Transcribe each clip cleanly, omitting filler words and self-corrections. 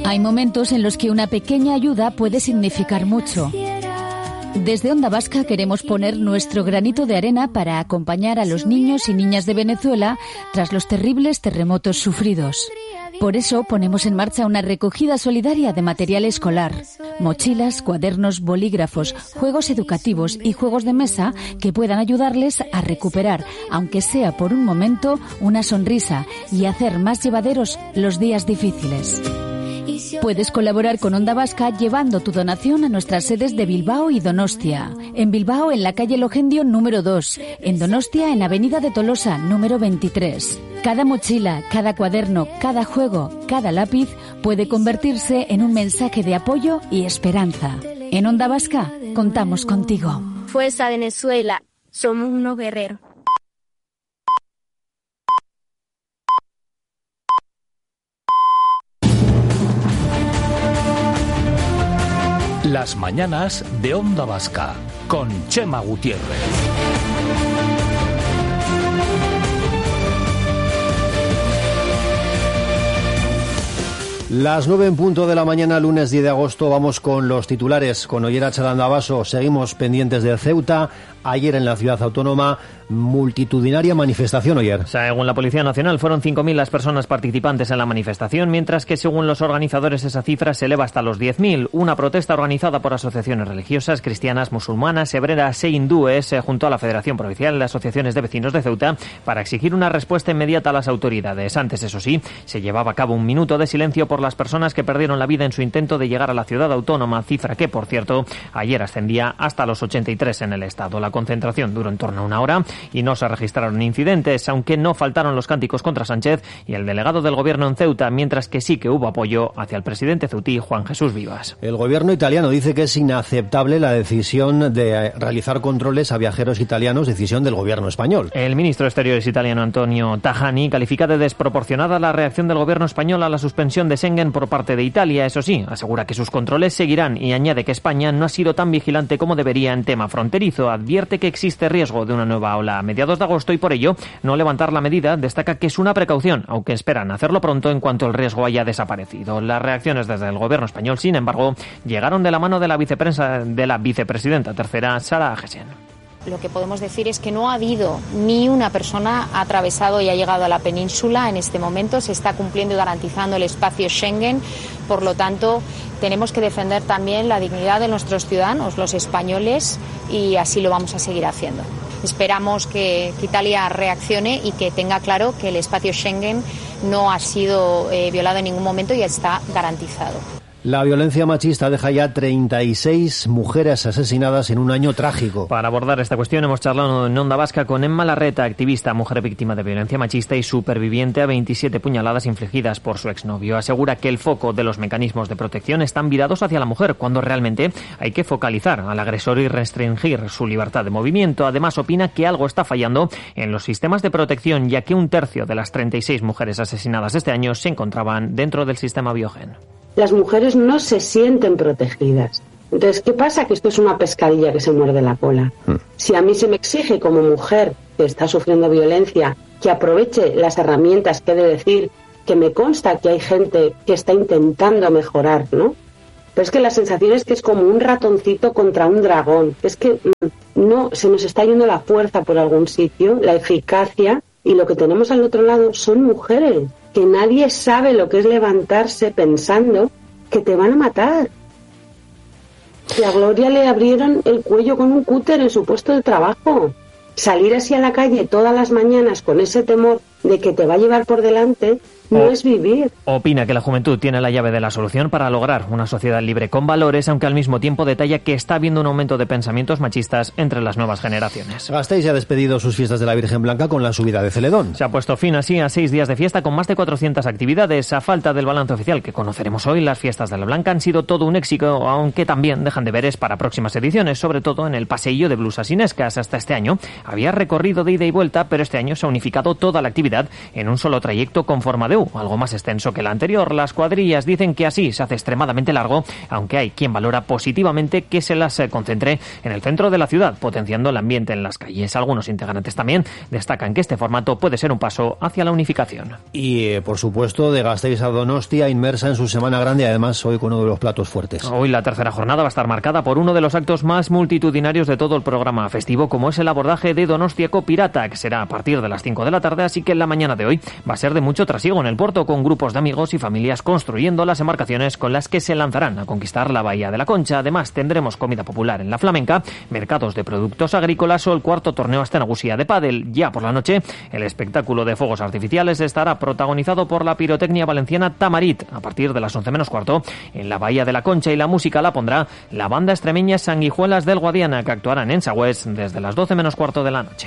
Hay momentos en los que una pequeña ayuda puede significar mucho. Desde Onda Vasca queremos poner nuestro granito de arena para acompañar a los niños y niñas de Venezuela tras los terribles terremotos sufridos. Por eso ponemos en marcha una recogida solidaria de material escolar, mochilas, cuadernos, bolígrafos, juegos educativos y juegos de mesa que puedan ayudarles a recuperar, aunque sea por un momento, una sonrisa y hacer más llevaderos los días difíciles. Puedes colaborar con Onda Vasca llevando tu donación a nuestras sedes de Bilbao y Donostia. En Bilbao, en la calle Logendio número 2. En Donostia, en Avenida de Tolosa número 23. Cada mochila, cada cuaderno, cada juego, cada lápiz puede convertirse en un mensaje de apoyo y esperanza. En Onda Vasca, contamos contigo. Fuerza Venezuela, somos unos guerreros. Las mañanas de Onda Vasca, con Chema Gutiérrez. Las 9 en punto de la mañana, lunes 10 de agosto, vamos con los titulares. Con Oyer Acharandabaso seguimos pendientes de Ceuta. Ayer en la ciudad autónoma, multitudinaria manifestación, Oyer. Según la Policía Nacional, fueron 5.000 las personas participantes en la manifestación, mientras que según los organizadores esa cifra se eleva hasta los 10.000. Una protesta organizada por asociaciones religiosas, cristianas, musulmanas, hebreas e hindúes, junto a la Federación Provincial de Asociaciones de Vecinos de Ceuta, para exigir una respuesta inmediata a las autoridades. Antes, eso sí, se llevaba a cabo un minuto de silencio por las personas que perdieron la vida en su intento de llegar a la ciudad autónoma, cifra que, por cierto, ayer ascendía hasta los 83 en el estado. La concentración duró en torno a una hora y no se registraron incidentes, aunque no faltaron los cánticos contra Sánchez y el delegado del gobierno en Ceuta, mientras que sí que hubo apoyo hacia el presidente ceutí, Juan Jesús Vivas. El gobierno italiano dice que es inaceptable la decisión de realizar controles a viajeros italianos, decisión del gobierno español. El ministro de Exteriores italiano, Antonio Tajani, califica de desproporcionada la reacción del gobierno español a la suspensión de Schengen por parte de Italia. Eso sí, asegura que sus controles seguirán y añade que España no ha sido tan vigilante como debería en tema fronterizo. Advierte que existe riesgo de una nueva ola a mediados de agosto y por ello no levantar la medida. Destaca que es una precaución, aunque esperan hacerlo pronto en cuanto el riesgo haya desaparecido. Las reacciones desde el gobierno español, sin embargo, llegaron de la mano de la vicepresidenta tercera, Sara Agesen. Lo que podemos decir es que no ha habido ni una persona ha atravesado y ha llegado a la península en este momento. Se está cumpliendo y garantizando el espacio Schengen. Por lo tanto, tenemos que defender también la dignidad de nuestros ciudadanos, los españoles, y así lo vamos a seguir haciendo. Esperamos que Italia reaccione y que tenga claro que el espacio Schengen no ha sido violado en ningún momento y está garantizado. La violencia machista deja ya 36 mujeres asesinadas en un año trágico. Para abordar esta cuestión hemos charlado en Onda Vasca con Emma Larreta, activista, mujer víctima de violencia machista y superviviente a 27 puñaladas infligidas por su exnovio. Asegura que el foco de los mecanismos de protección están virados hacia la mujer, cuando realmente hay que focalizar al agresor y restringir su libertad de movimiento. Además, opina que algo está fallando en los sistemas de protección, ya que un tercio de las 36 mujeres asesinadas este año se encontraban dentro del sistema Biogen. Las mujeres no se sienten protegidas. Entonces, ¿qué pasa? Que esto es una pescadilla que se muerde la cola. Si a mí se me exige como mujer que está sufriendo violencia que aproveche las herramientas que he de decir, que me consta que hay gente que está intentando mejorar, ¿no? Pero es que la sensación es que es como un ratoncito contra un dragón. Es que no se nos está yendo la fuerza por algún sitio, la eficacia, y lo que tenemos al otro lado son mujeres. Que nadie sabe lo que es levantarse pensando que te van a matar. Que a Gloria le abrieron el cuello con un cúter en su puesto de trabajo. Salir así a la calle todas las mañanas con ese temor de que te va a llevar por delante no es vivir. Opina que la juventud tiene la llave de la solución para lograr una sociedad libre con valores, aunque al mismo tiempo detalla que está habiendo un aumento de pensamientos machistas entre las nuevas generaciones. Gasteiz ha despedido sus fiestas de la Virgen Blanca con la subida de Celedón. Se ha puesto fin así a 6 días de fiesta con más de 400 actividades. A falta del balance oficial que conoceremos hoy, las fiestas de la Blanca han sido todo un éxito, aunque también dejan deberes para próximas ediciones, sobre todo en el paseillo de blusas inescas. Hasta este año había recorrido de ida y vuelta, pero este año se ha unificado toda la actividad en un solo trayecto con forma de menú, algo más extenso que el anterior. Las cuadrillas dicen que así se hace extremadamente largo, aunque hay quien valora positivamente que se las concentre en el centro de la ciudad, potenciando el ambiente en las calles. Algunos integrantes también destacan que este formato puede ser un paso hacia la unificación. Y, por supuesto, de Gasteiz a Donostia, inmersa en su semana grande, además hoy con uno de los platos fuertes. Hoy la tercera jornada va a estar marcada por uno de los actos más multitudinarios de todo el programa festivo, como es el abordaje de Donostiako Pirata, que será a partir de las 5 de la tarde, así que la mañana de hoy va a ser de mucho trasiego en el puerto, con grupos de amigos y familias construyendo las embarcaciones con las que se lanzarán a conquistar la Bahía de la Concha. Además, tendremos comida popular en la flamenca, mercados de productos agrícolas o el cuarto torneo Astenagusia de pádel. Ya por la noche, el espectáculo de fuegos artificiales estará protagonizado por la pirotecnia valenciana Tamarit, a partir de las 11 menos cuarto, en la Bahía de la Concha, y la música la pondrá la banda extremeña Sanguijuelas del Guadiana, que actuarán en Sagüés desde las 12 menos cuarto de la noche.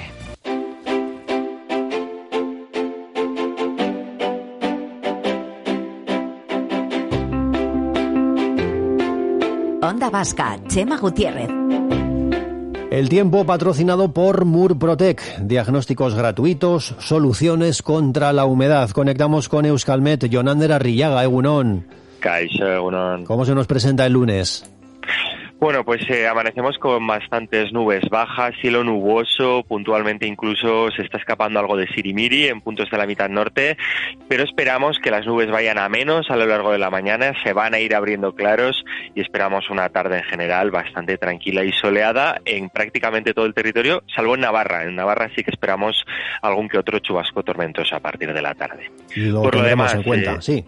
Onda Vasca, Chema Gutiérrez. El tiempo patrocinado por Murprotec, diagnósticos gratuitos, soluciones contra la humedad. Conectamos con Euskalmet, Jonander Arrillaga, Egunon. Kaixo, Egunon. ¿Cómo se nos presenta el lunes? Bueno, pues amanecemos con bastantes nubes bajas, cielo nuboso, puntualmente incluso se está escapando algo de sirimiri en puntos de la mitad norte, pero esperamos que las nubes vayan a menos a lo largo de la mañana, se van a ir abriendo claros y esperamos una tarde en general bastante tranquila y soleada en prácticamente todo el territorio, salvo en Navarra. En Navarra sí que esperamos algún que otro chubasco tormentoso a partir de la tarde. Por lo demás, en cuenta. Sí.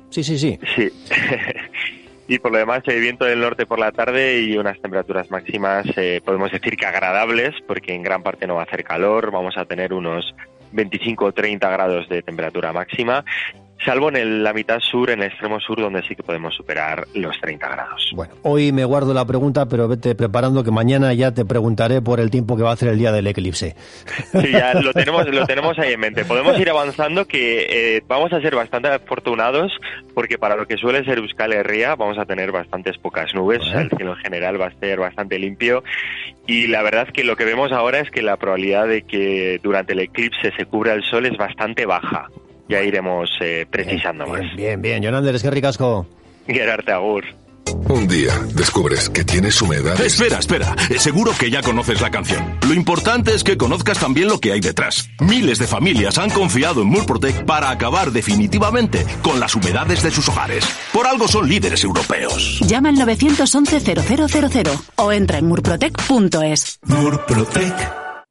Y por lo demás, viento del norte por la tarde y unas temperaturas máximas, podemos decir que agradables, porque en gran parte no va a hacer calor, vamos a tener unos 25 o 30 grados de temperatura máxima, salvo en la mitad sur, en el extremo sur, donde sí que podemos superar los 30 grados. Bueno, hoy me guardo la pregunta, pero vete preparando que mañana ya te preguntaré por el tiempo que va a hacer el día del eclipse. Sí, ya lo tenemos ahí en mente. Podemos ir avanzando, que vamos a ser bastante afortunados, porque para lo que suele ser Euskal Herria vamos a tener bastantes pocas nubes, o sea, el cielo en general va a ser bastante limpio, y la verdad es que lo que vemos ahora es que la probabilidad de que durante el eclipse se cubra el sol es bastante baja. Ya iremos precisando más. Bien. Jonander, es que ricasco. Gerarte agur. Un día descubres que tienes humedad. Espera. Seguro que ya conoces la canción. Lo importante es que conozcas también lo que hay detrás. Miles de familias han confiado en Murprotec para acabar definitivamente con las humedades de sus hogares. Por algo son líderes europeos. Llama al 911-0000 o entra en murprotec.es. Murprotec.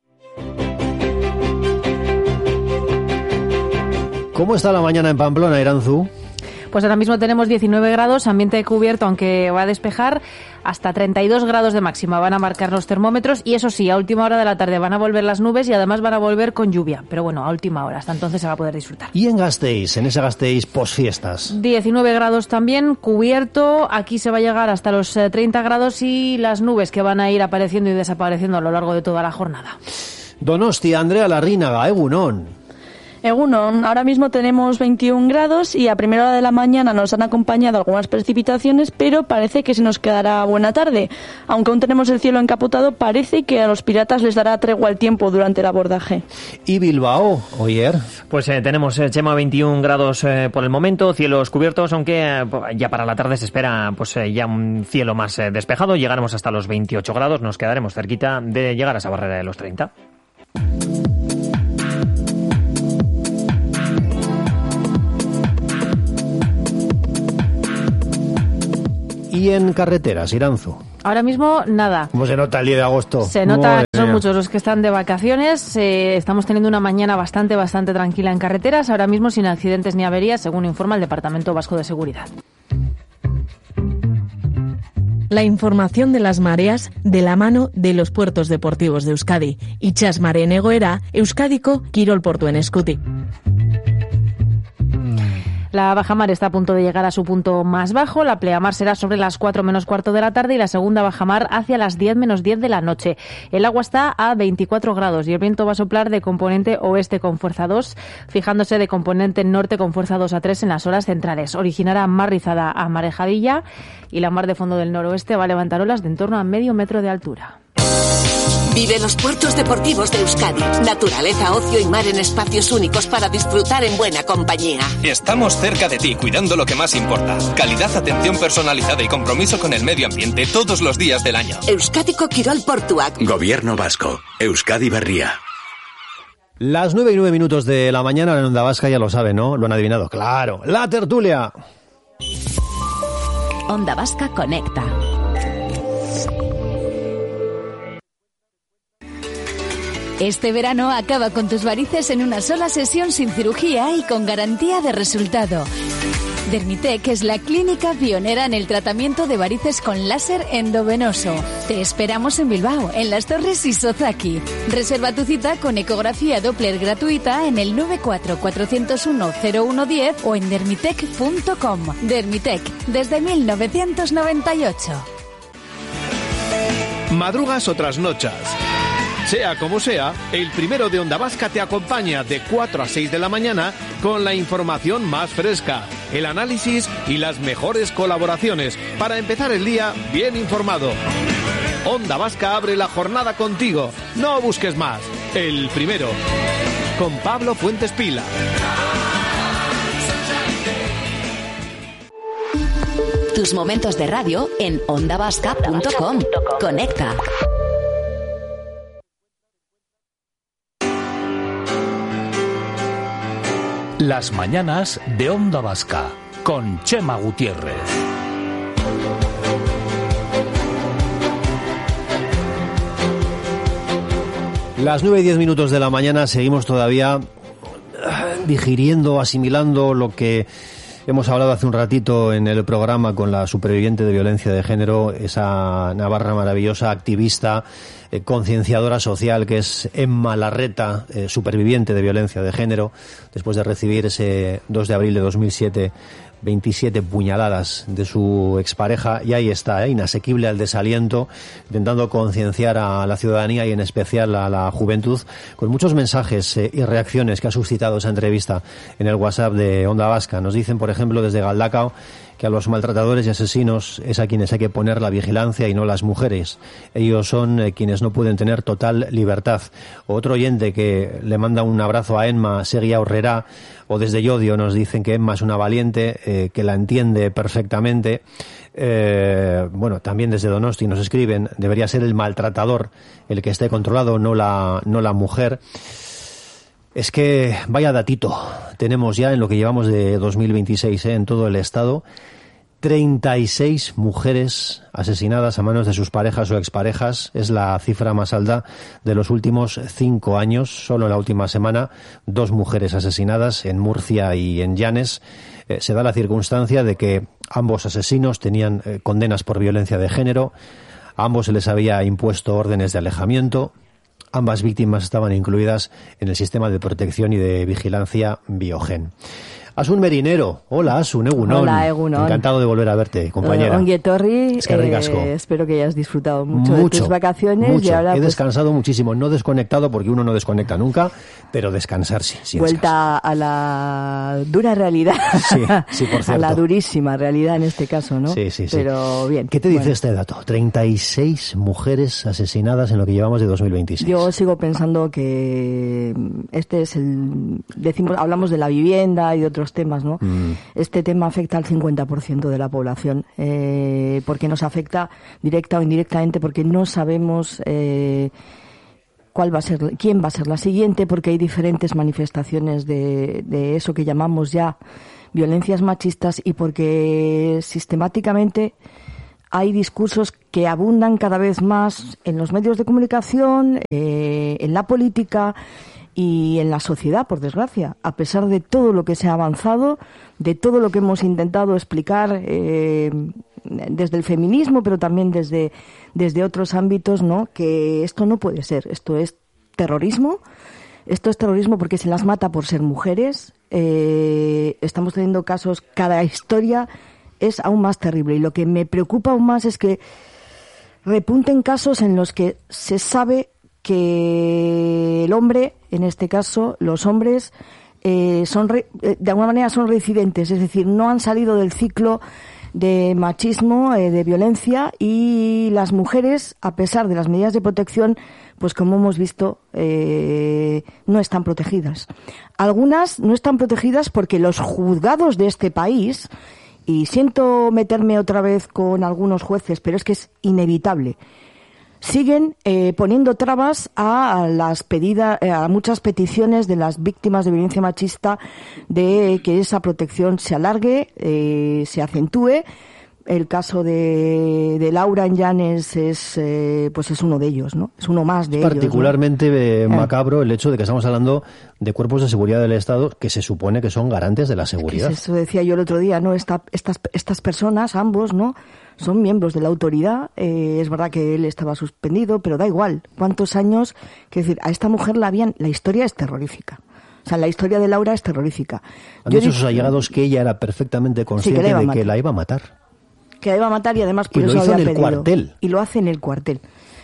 ¿Cómo está la mañana en Pamplona, Iranzu? Pues ahora mismo tenemos 19 grados, ambiente cubierto, aunque va a despejar, hasta 32 grados de máxima van a marcar los termómetros, y eso sí, a última hora de la tarde van a volver las nubes y además van a volver con lluvia, pero bueno, a última hora, hasta entonces se va a poder disfrutar. ¿Y en Gasteiz, en ese Gasteiz posfiestas? 19 grados también, cubierto, aquí se va a llegar hasta los 30 grados y las nubes que van a ir apareciendo y desapareciendo a lo largo de toda la jornada. Donostia, Andrea Larrínaga, Egunon. Egunon, ahora mismo tenemos 21 grados y a primera hora de la mañana nos han acompañado algunas precipitaciones, pero parece que se nos quedará buena tarde. Aunque aún tenemos el cielo encapotado, parece que a los piratas les dará tregua el tiempo durante el abordaje. ¿Y Bilbao, Oyer? Pues tenemos, Chema, 21 grados por el momento, cielos cubiertos, aunque ya para la tarde se espera ya un cielo más despejado. Llegaremos hasta los 28 grados, nos quedaremos cerquita de llegar a esa barrera de los 30. ¿Y en carreteras, Iranzu? Ahora mismo, nada. ¿Cómo se nota el día de agosto? Se nota que son muchos los que están de vacaciones. Estamos teniendo una mañana bastante tranquila en carreteras. Ahora mismo sin accidentes ni averías, según informa el Departamento Vasco de Seguridad. La información de las mareas de la mano de los puertos deportivos de Euskadi. Itxas mareen egoera, Euskadiko kirol portuen eskutik. La bajamar está a punto de llegar a su punto más bajo. La pleamar será sobre las 4 menos cuarto de la tarde y la segunda bajamar hacia las 10 menos 10 de la noche. El agua está a 24 grados y el viento va a soplar de componente oeste con fuerza 2, fijándose de componente norte con fuerza 2 a 3 en las horas centrales. Originará mar rizada a marejadilla y la mar de fondo del noroeste va a levantar olas de en torno a medio metro de altura. Vive los puertos deportivos de Euskadi. Naturaleza, ocio y mar en espacios únicos para disfrutar en buena compañía. Estamos cerca de ti, cuidando lo que más importa. Calidad, atención personalizada y compromiso con el medio ambiente todos los días del año. Euskadiko Kirol Portuak. Gobierno vasco. Euskadi Berria. Las 9:09 de la mañana en Onda Vasca, ya lo saben, ¿no? Lo han adivinado. ¡Claro! ¡La tertulia! Onda Vasca conecta. Este verano acaba con tus varices en una sola sesión sin cirugía y con garantía de resultado. Dermitec es la clínica pionera en el tratamiento de varices con láser endovenoso. Te esperamos en Bilbao, en Las Torres y Sozaki. Reserva tu cita con ecografía Doppler gratuita en el 94-401-0110 o en dermitec.com. Dermitec, desde 1998. Madrugas o trasnochas. Sea como sea, el primero de Onda Vasca te acompaña de 4 a 6 de la mañana con la información más fresca, el análisis y las mejores colaboraciones para empezar el día bien informado. Onda Vasca abre la jornada contigo. No busques más. El primero. Con Pablo Fuentes Pila. Tus momentos de radio en ondavasca.com. Conecta. Las mañanas de Onda Vasca con Chema Gutiérrez. Las 9:10 de la mañana, seguimos todavía digiriendo, asimilando lo que hemos hablado hace un ratito en el programa con la superviviente de violencia de género, esa navarra maravillosa, activista, concienciadora social, que es Emma Larreta, superviviente de violencia de género, después de recibir ese 2 de abril de 2007 27 puñaladas de su expareja, y ahí está, inasequible al desaliento, intentando concienciar a la ciudadanía y en especial a la juventud, con muchos mensajes y reacciones que ha suscitado esa entrevista en el WhatsApp de Onda Vasca. Nos dicen, por ejemplo, desde Galdakao, que a los maltratadores y asesinos es a quienes hay que poner la vigilancia y no las mujeres. Ellos son quienes no pueden tener total libertad. Otro oyente que le manda un abrazo a Emma, Seguía Horrera, o desde Llodio nos dicen que Emma es una valiente, que la entiende perfectamente. Bueno, también desde Donosti nos escriben, debería ser el maltratador el que esté controlado, no la mujer. Es que vaya datito tenemos ya en lo que llevamos de 2026, en todo el estado. 36 mujeres asesinadas a manos de sus parejas o exparejas. Es la cifra más alta de los últimos 5 años. Solo en la última semana, 2 mujeres asesinadas en Murcia y en Llanes. Se da la circunstancia de que ambos asesinos tenían condenas por violencia de género. A ambos se les había impuesto órdenes de alejamiento. Ambas víctimas estaban incluidas en el sistema de protección y de vigilancia Biogen. Asun Merinero, hola Asun, egunon. Hola, egunon. Encantado de volver a verte, compañera. Ongi etorri, ricasco. Espero que hayas disfrutado mucho de tus vacaciones. Mucho. Y ahora, he descansado muchísimo, no desconectado porque uno no desconecta nunca, pero descansar sí. Vuelta a la dura realidad. Sí, por cierto. A la durísima realidad en este caso, ¿no? Sí. Pero bien. ¿Qué te dice este dato? 36 mujeres asesinadas en lo que llevamos de 2026. Yo sigo pensando que este es hablamos de la vivienda y de otros temas, ¿no? Este tema afecta al 50% de la población, porque nos afecta directa o indirectamente, porque no sabemos quién va a ser la siguiente, porque hay diferentes manifestaciones de eso que llamamos ya violencias machistas, y porque sistemáticamente hay discursos que abundan cada vez más en los medios de comunicación, en la política y en la sociedad, por desgracia, a pesar de todo lo que se ha avanzado, de todo lo que hemos intentado explicar desde el feminismo, pero también desde otros ámbitos, ¿no? Que esto no puede ser, esto es terrorismo. Esto es terrorismo porque se las mata por ser mujeres. Estamos teniendo casos, cada historia es aún más terrible, y lo que me preocupa aún más es que repunten casos en los que se sabe que el hombre, en este caso los hombres, de alguna manera son reincidentes, es decir, no han salido del ciclo de machismo, de violencia, y las mujeres, a pesar de las medidas de protección, pues como hemos visto, no están protegidas. Algunas no están protegidas porque los juzgados de este país, y siento meterme otra vez con algunos jueces, pero es que es inevitable, siguen poniendo trabas a las a muchas peticiones de las víctimas de violencia machista de que esa protección se alargue, se acentúe. El caso de Laura en Llanes es uno de ellos, ¿no? Es uno más de ellos. Particularmente macabro el hecho de que estamos hablando de cuerpos de seguridad del Estado que se supone que son garantes de la seguridad. Eso decía yo el otro día, ¿no? Estas personas, ambos, ¿no?, son miembros de la autoridad. Es verdad que él estaba suspendido, pero da igual. ¿Cuántos años? Quiero decir, a esta mujer la historia es terrorífica. O sea, la historia de Laura es terrorífica. Han dicho sus allegados que ella era perfectamente consciente de que la iba a matar. Que la iba a matar, y además por eso lo hizo había en el pedido. Cuartel. Y lo hace en el cuartel.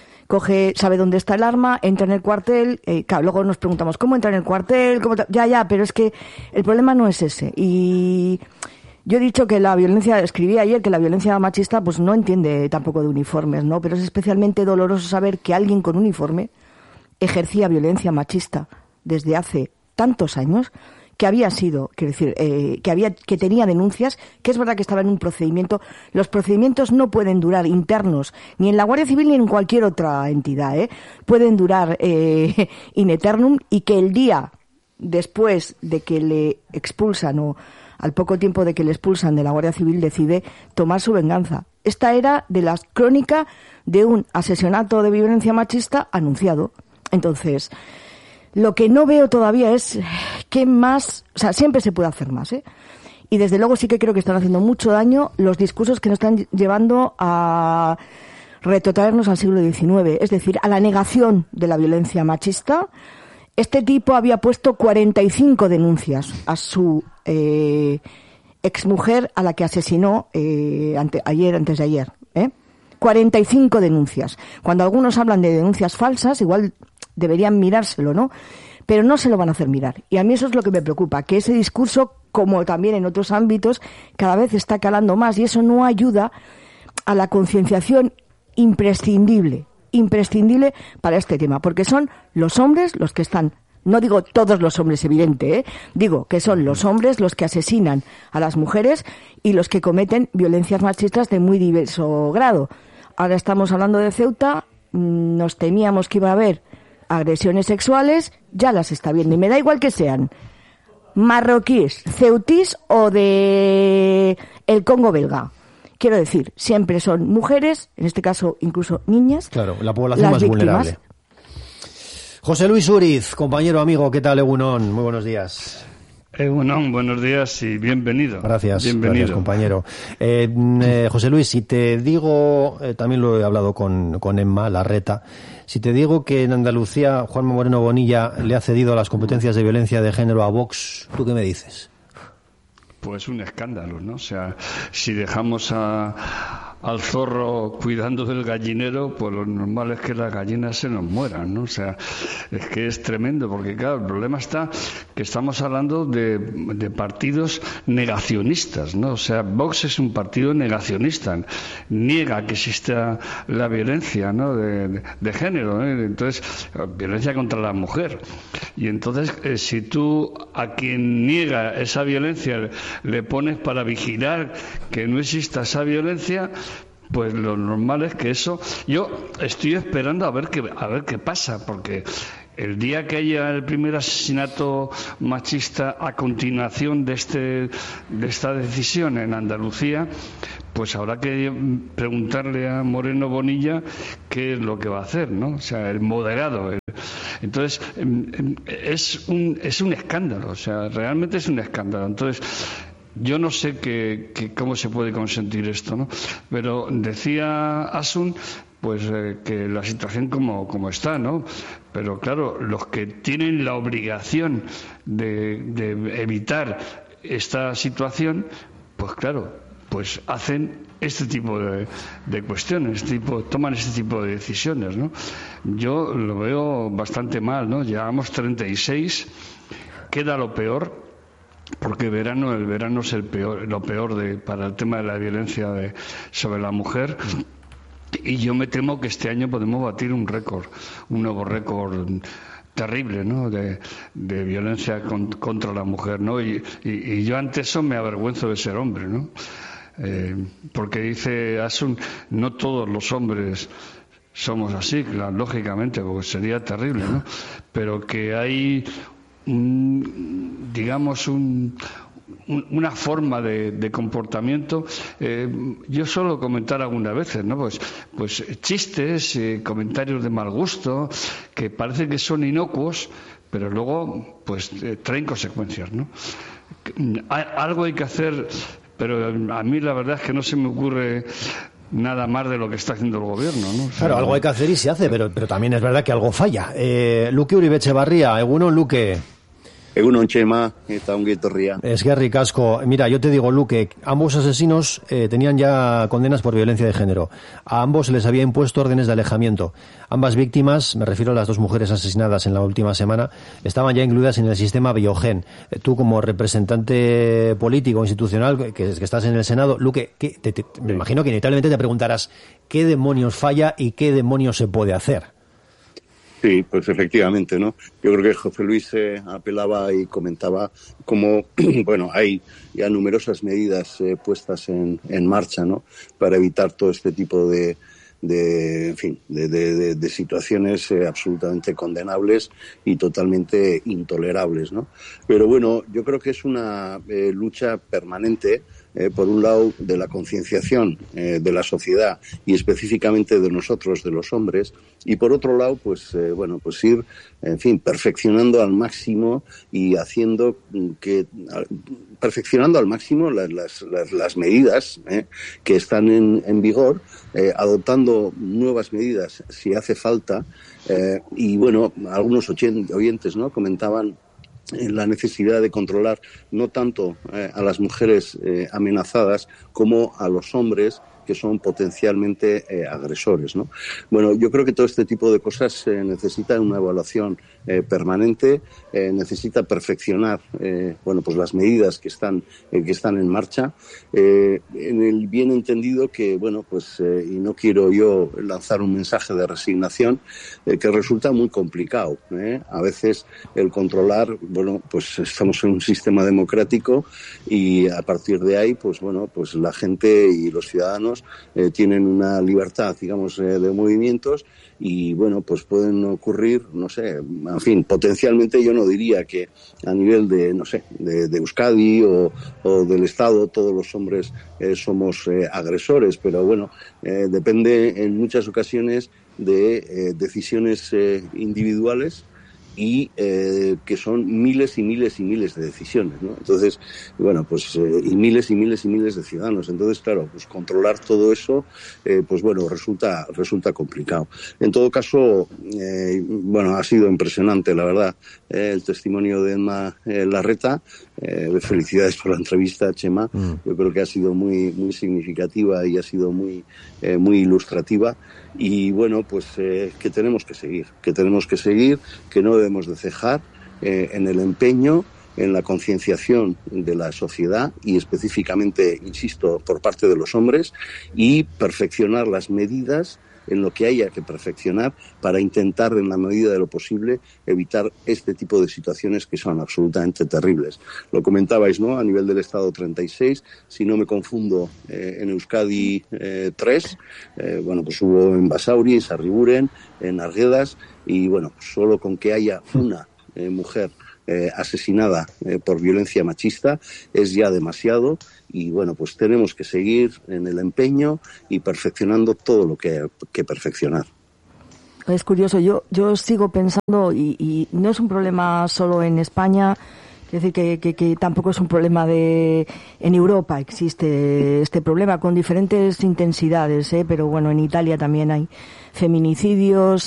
Sabe dónde está el arma, entra en el cuartel. Claro, luego nos preguntamos, ¿cómo entra en el cuartel? Ya, pero es que el problema no es ese. Y yo he dicho que escribí ayer que la violencia machista pues no entiende tampoco de uniformes, ¿no? Pero es especialmente doloroso saber que alguien con uniforme ejercía violencia machista desde hace tantos años, que había sido, quiero decir, que tenía denuncias, que es verdad que estaba en un procedimiento. Los procedimientos no pueden durar internos, ni en la Guardia Civil ni en cualquier otra entidad, pueden durar in eternum, y que el día después de que le expulsan, o al poco tiempo de que le expulsan de la Guardia Civil, decide tomar su venganza. Esta era de la crónica de un asesinato de violencia machista anunciado. Entonces, lo que no veo todavía es qué más, o sea, siempre se puede hacer más, Y desde luego sí que creo que están haciendo mucho daño los discursos que nos están llevando a retrotraernos al siglo XIX, es decir, a la negación de la violencia machista. Este tipo había puesto 45 denuncias a su exmujer, a la que asesinó antes de ayer. 45 denuncias. Cuando algunos hablan de denuncias falsas, igual deberían mirárselo, ¿no? Pero no se lo van a hacer mirar. Y a mí eso es lo que me preocupa, que ese discurso, como también en otros ámbitos, cada vez está calando más, y eso no ayuda a la concienciación imprescindible para este tema, porque son los hombres los que están, no digo todos los hombres, evidente, digo que son los hombres los que asesinan a las mujeres y los que cometen violencias machistas de muy diverso grado. Ahora estamos hablando de Ceuta, nos temíamos que iba a haber agresiones sexuales, ya las está viendo, y me da igual que sean marroquíes, ceutís o de el Congo belga. Quiero decir, siempre son mujeres, en este caso incluso niñas. Claro, la población más vulnerable. José Luis Uriz, compañero, amigo, ¿qué tal, Egunon? Muy buenos días. Egunon, buenos días y bienvenido. Gracias, bienvenido. Gracias, compañero. José Luis, si te digo, también lo he hablado con Emma Larreta, si te digo que en Andalucía Juanma Moreno Bonilla le ha cedido las competencias de violencia de género a Vox, ¿tú qué me dices? Pues un escándalo, ¿no? O sea, si dejamos al zorro cuidando del gallinero, pues lo normal es que las gallinas se nos mueran, ¿no? O sea, es que es tremendo, porque claro, el problema está que estamos hablando de partidos negacionistas, ¿no? O sea, Vox es un partido negacionista, niega que exista la violencia, ¿no?, de género, ¿eh? Entonces, violencia contra la mujer. Y entonces, si tú a quien niega esa violencia le pones para vigilar que no exista esa violencia, pues lo normal es que eso... Yo estoy esperando a ver qué pasa, porque el día que haya el primer asesinato machista a continuación de esta decisión en Andalucía, pues habrá que preguntarle a Moreno Bonilla qué es lo que va a hacer, ¿no? O sea, el moderado. Entonces, es un escándalo, o sea, realmente es un escándalo. Entonces, yo no sé cómo se puede consentir esto, ¿no? Pero decía Asun, pues que la situación como está, ¿no? Pero claro, los que tienen la obligación de evitar esta situación, pues claro, pues hacen este tipo de cuestiones, toman este tipo de decisiones, ¿no? Yo lo veo bastante mal, ¿no? Llevamos 36, queda lo peor. porque el verano es lo peor para el tema de la violencia sobre la mujer. Y yo me temo que este año podemos batir un nuevo récord terrible, ¿no? De violencia contra la mujer, ¿no? Y yo ante eso me avergüenzo de ser hombre, ¿no? Porque dice Asun, no todos los hombres somos así, lógicamente, porque sería terrible, ¿no? Pero que hay una forma de comportamiento. Yo suelo comentar algunas veces, ¿no? Pues chistes, comentarios de mal gusto, que parece que son inocuos, pero luego pues traen consecuencias, ¿no? Algo hay que hacer, pero a mí la verdad es que no se me ocurre nada más de lo que está haciendo el gobierno, ¿no? Claro, algo hay que hacer y se hace, pero también es verdad que algo falla. Luke Uribe Etxebarria, egunon, Luke. Egunon, Chema, eta ongi etorria. Eskerrik asko. Mira, yo te digo, Luke, ambos asesinos tenían ya condenas por violencia de género. A ambos se les había impuesto órdenes de alejamiento. Ambas víctimas, me refiero a las dos mujeres asesinadas en la última semana, estaban ya incluidas en el sistema Biogen. Tú, como representante político institucional que estás en el Senado, Luke, me imagino que inevitablemente te preguntarás ¿qué demonios falla y qué demonios se puede hacer? Sí, pues efectivamente, ¿no? Yo creo que José Luis apelaba y comentaba cómo, bueno, hay ya numerosas medidas puestas en marcha, ¿no? Para evitar todo este tipo de situaciones absolutamente condenables y totalmente intolerables, ¿no? Pero bueno, yo creo que es una lucha permanente, por un lado, de la concienciación de la sociedad y específicamente de nosotros, de los hombres, y por otro lado, pues ir, perfeccionando al máximo y perfeccionando al máximo las medidas que están en vigor, adoptando nuevas medidas si hace falta, y bueno, algunos oyentes, ¿no?, comentaban la necesidad de controlar no tanto a las mujeres amenazadas como a los hombres que son potencialmente agresores, ¿no? Bueno, yo creo que todo este tipo de cosas necesita una evaluación permanente, necesita perfeccionar pues las medidas que están en marcha, en el bien entendido que, y no quiero yo lanzar un mensaje de resignación, que resulta muy complicado, a veces el controlar, pues estamos en un sistema democrático y a partir de ahí, pues la gente y los ciudadanos tienen una libertad, digamos, de movimientos y, pues pueden ocurrir, potencialmente yo no diría que a nivel de Euskadi o del Estado todos los hombres somos agresores, pero depende en muchas ocasiones de decisiones individuales y que son miles y miles y miles de decisiones, ¿no? Entonces, y miles y miles y miles de ciudadanos. Entonces, claro, pues controlar todo eso, resulta complicado. En todo caso, ha sido impresionante, la verdad, el testimonio de Emma Larreta. Felicidades por la entrevista, Chema. Yo creo que ha sido muy, muy significativa y ha sido muy ilustrativa. Y que tenemos que seguir, que no debemos de cejar en el empeño, en la concienciación de la sociedad y específicamente, insisto, por parte de los hombres, y perfeccionar las medidas en lo que haya que perfeccionar para intentar, en la medida de lo posible, evitar este tipo de situaciones que son absolutamente terribles. Lo comentabais, ¿no?, a nivel del Estado 36, si no me confundo, en Euskadi 3, hubo en Basauri, en Sarriguren, en Arguedas, y solo con que haya una mujer asesinada por violencia machista es ya demasiado y tenemos que seguir en el empeño y perfeccionando todo lo que hay que perfeccionar. Es curioso, yo sigo pensando y no es un problema solo en España. Es decir, que tampoco es un problema en Europa existe este problema con diferentes intensidades, pero en Italia también hay feminicidios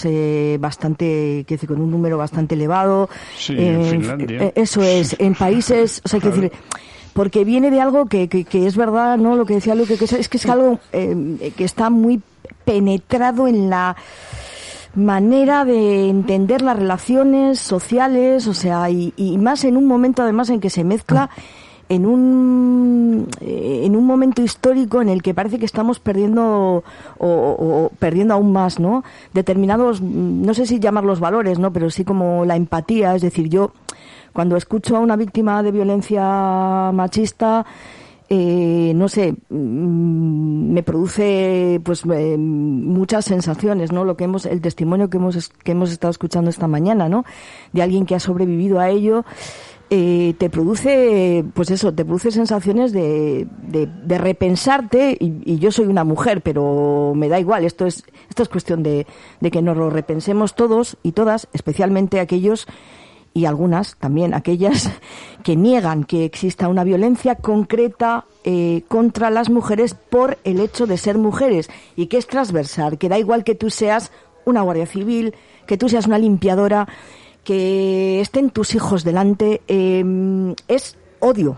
con un número bastante elevado. Sí, en Finlandia. Eso es, en países, porque viene de algo que es verdad, ¿no? Lo que decía Luque, que es algo que está muy penetrado en la manera de entender las relaciones sociales, o sea, y más en un momento además en que se mezcla en un momento histórico en el que parece que estamos perdiendo o perdiendo aún más, ¿no? Determinados, no sé si llamarlos valores, ¿no? Pero sí como la empatía, es decir, yo cuando escucho a una víctima de violencia machista, no sé, me produce pues muchas sensaciones, ¿no? El testimonio que hemos estado escuchando esta mañana, ¿no? De alguien que ha sobrevivido a ello. Te produce, pues eso, te produce sensaciones de repensarte, y yo soy una mujer, pero me da igual, esto es cuestión de que nos lo repensemos todos y todas, especialmente aquellos, y algunas también, aquellas que niegan que exista una violencia concreta contra las mujeres por el hecho de ser mujeres, y que es transversal, que da igual que tú seas una guardia civil, que tú seas una limpiadora, que estén tus hijos delante, es odio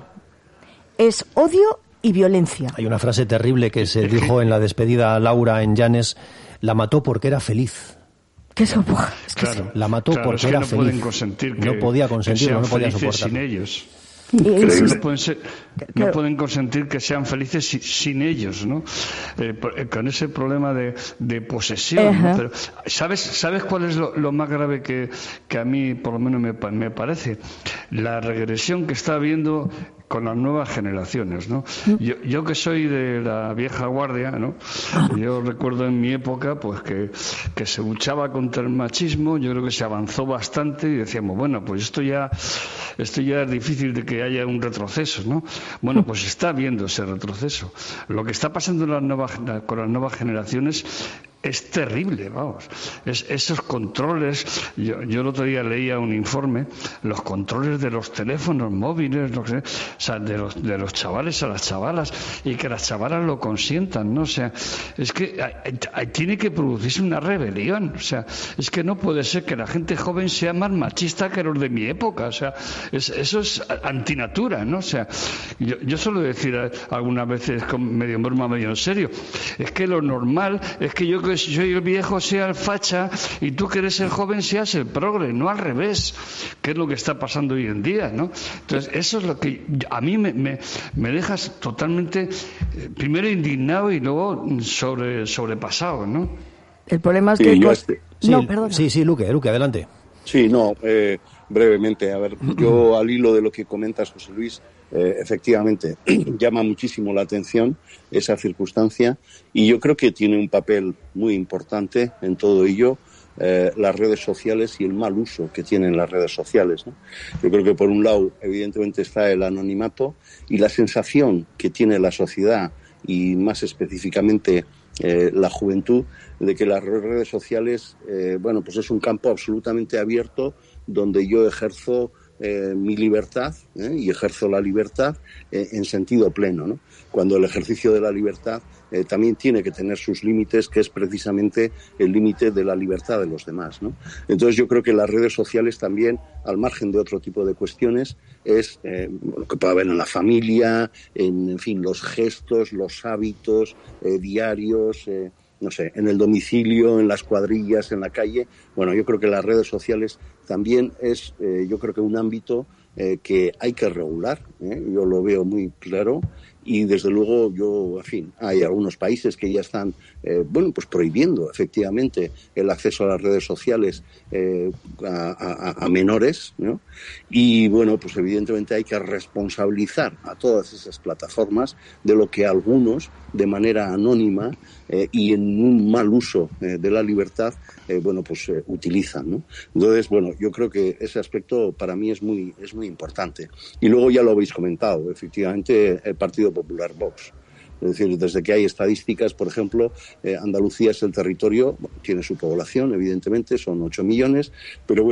y violencia. Hay una frase terrible que se dijo en la despedida a Laura en Llanes: la mató porque era feliz. ¿Qué es eso? Claro, la mató porque era feliz. No podía consentirlo, no podía soportarlo. Sin ellos. Claro. Pueden consentir que sean felices sin ellos, ¿no? Con ese problema de posesión, ¿no? Pero ¿sabes cuál es lo más grave que a mí por lo menos me parece? La regresión que está habiendo con las nuevas generaciones, ¿no? Yo que soy de la vieja guardia, ¿no? Yo recuerdo en mi época pues que se luchaba contra el machismo. Yo creo que se avanzó bastante y decíamos, bueno, pues esto ya es difícil de que haya un retroceso, ¿no? Bueno, pues está habiendo ese retroceso. Lo que está pasando con las nuevas generaciones es terrible, vamos. Esos controles, yo el otro día leía un informe, los controles de los teléfonos móviles, o sea, de los chavales a las chavalas, y que las chavalas lo consientan, ¿no? O sea, es que tiene que producirse una rebelión. O sea, es que no puede ser que la gente joven sea más machista que los de mi época. O sea, eso es antinatura, ¿no? O sea, yo suelo decir algunas veces medio en broma, medio en serio, es que lo normal es que yo soy el viejo sea el facha y tú que eres el joven seas el progre, no al revés, que es lo que está pasando hoy en día, ¿no? Entonces eso es lo que a mí me dejas totalmente primero indignado y luego sobrepasado, ¿no? El problema es que perdona. Sí, Luque, adelante. Sí, brevemente, a ver, yo al hilo de lo que comentas, José Luis, efectivamente llama muchísimo la atención esa circunstancia, y yo creo que tiene un papel muy importante en todo ello las redes sociales y el mal uso que tienen las redes sociales, ¿no? Yo creo que por un lado evidentemente está el anonimato y la sensación que tiene la sociedad, y más específicamente la juventud, de que las redes sociales pues es un campo absolutamente abierto donde yo ejerzo mi libertad, y ejerzo la libertad en sentido pleno, ¿no? Cuando el ejercicio de la libertad también tiene que tener sus límites, que es precisamente el límite de la libertad de los demás, ¿no? Entonces yo creo que las redes sociales también, al margen de otro tipo de cuestiones, es lo que puede haber en la familia, en fin, los gestos, los hábitos diarios, no sé, en el domicilio, en las cuadrillas, en la calle. Bueno, yo creo que las redes sociales también es, yo creo que un ámbito que hay que regular, yo lo veo muy claro, y desde luego hay algunos países que ya están, pues prohibiendo efectivamente el acceso a las redes sociales a menores, ¿no? Y bueno, pues evidentemente hay que responsabilizar a todas esas plataformas de lo que algunos, de manera anónima y en un mal uso de la libertad, utilizan, ¿no? Entonces, bueno, yo creo que ese aspecto para mí es muy importante. Y luego ya lo habéis comentado, efectivamente, el Partido Popular Vox. Es decir, desde que hay estadísticas, por ejemplo, Andalucía es el territorio, tiene su población, evidentemente, son 8 millones, pero